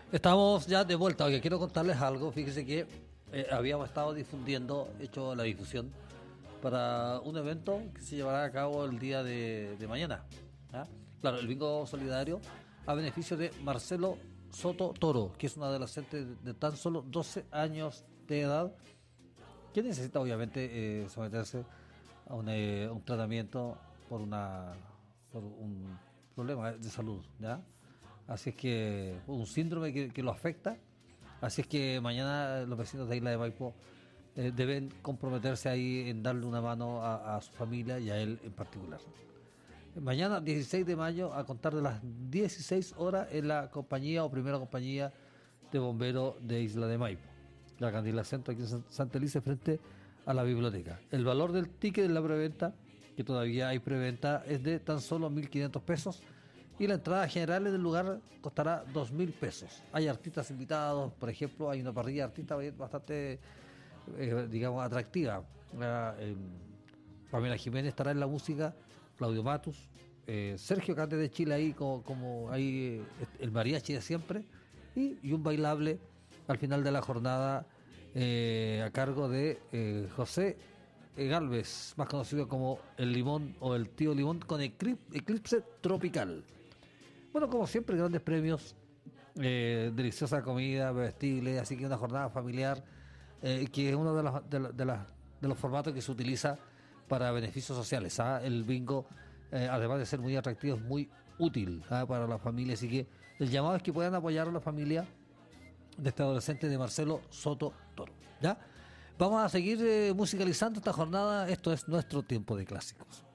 Estamos ya de vuelta. Oye, quiero contarles algo. Fíjese que habíamos estado hecho la difusión para un evento que se llevará a cabo el día de mañana. ¿Ah? Claro, el bingo solidario a beneficio de Marcelo Soto Toro, que es un adolescente de tan solo 12 años de edad, que necesita obviamente someterse a un tratamiento por por un problema de salud, ¿ya? Así es que un síndrome que lo afecta. Así es que mañana los vecinos de Isla de Maipo deben comprometerse ahí en darle una mano a su familia y a él en particular. Mañana, 16 de mayo, a contar de las 16 horas, en la compañía o primera compañía de bomberos de Isla de Maipo. La Candila Centro, aquí en Santa Elisa, frente a la biblioteca. El valor del ticket de la preventa, que todavía hay preventa, es de tan solo 1.500 pesos. Y la entrada general del lugar costará 2.000 pesos. Hay artistas invitados, por ejemplo, hay una parrilla de artistas bastante, digamos, atractiva. Pamela Jiménez estará en la música, Claudio Matus, Sergio Cante de Chile ahí como ahí el mariachi de siempre, y un bailable al final de la jornada a cargo de José Galvez, más conocido como el Limón o el Tío Limón, con Eclipse Tropical. Bueno, como siempre, grandes premios, deliciosa comida, bebestibles, así que una jornada familiar que es uno de los formatos que se utiliza para beneficios sociales. ¿Ah? El bingo, además de ser muy atractivo, es muy útil para la familia, así que el llamado es que puedan apoyar a la familia de este adolescente de Marcelo Soto Toro. ¿Ya? Vamos a seguir musicalizando esta jornada. Esto es nuestro tiempo de clásicos.